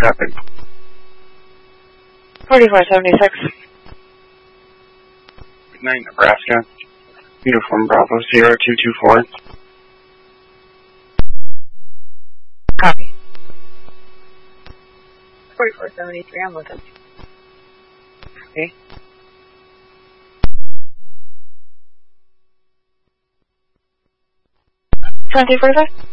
traffic. 4476. Good night, Nebraska. Uniform Bravo 0224. Copy. 4473, I'm with him. Okay. Front 245?